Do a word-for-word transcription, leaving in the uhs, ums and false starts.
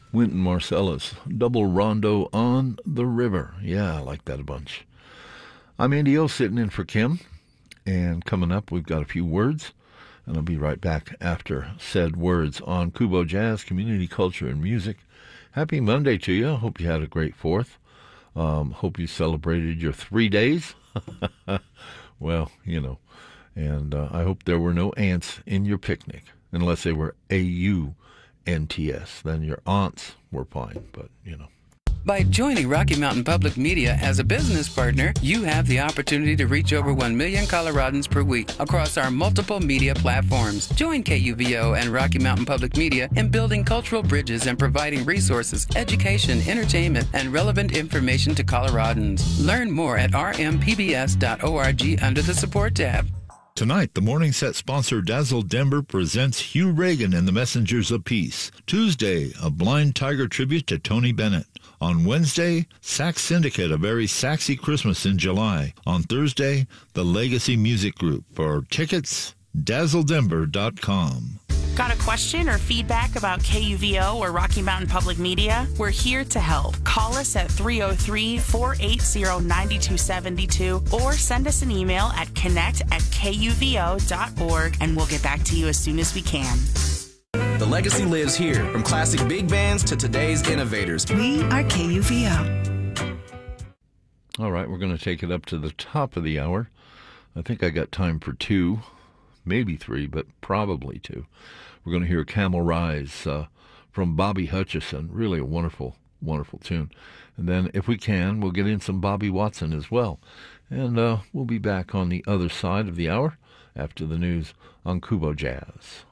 Wynton Marsalis, Double Rondo on the River. Yeah, I like that a bunch. I'm Andy O, sitting in for Kim, and coming up we've got a few words, and I'll be right back after said words on Kubo Jazz, Community Culture and Music. Happy Monday to you. Hope you had a great fourth. Um, hope you celebrated your three days. Well, you know, and uh, I hope there were no ants in your picnic, unless they were A U N T S. Then your aunts were fine, but, you know. By joining Rocky Mountain Public Media as a business partner, you have the opportunity to reach over one million Coloradans per week across our multiple media platforms. Join K U V O and Rocky Mountain Public Media in building cultural bridges and providing resources, education, entertainment, and relevant information to Coloradans. Learn more at r m p b s dot org under the Support tab. Tonight, the Morning Set sponsor Dazzle Denver presents Hugh Reagan and the Messengers of Peace. Tuesday, a Blind Tiger tribute to Tony Bennett. On Wednesday, Sax Syndicate, a very saxy Christmas in July. On Thursday, the Legacy Music Group. For tickets, dazzle denver dot com. Got a question or feedback about K U V O or Rocky Mountain Public Media? We're here to help. Call us at three oh three, four eight zero, nine two seven two or send us an email at connect at k u v o dot org and we'll get back to you as soon as we can. The legacy lives here, from classic big bands to today's innovators. We are K U V O. All right, we're going to take it up to the top of the hour. I think I got time for two, maybe three, but probably two. We're going to hear Camel Rise uh, from Bobby Hutcherson. Really a wonderful, wonderful tune. And then, if we can, we'll get in some Bobby Watson as well. And uh, we'll be back on the other side of the hour after the news on Kubo Jazz.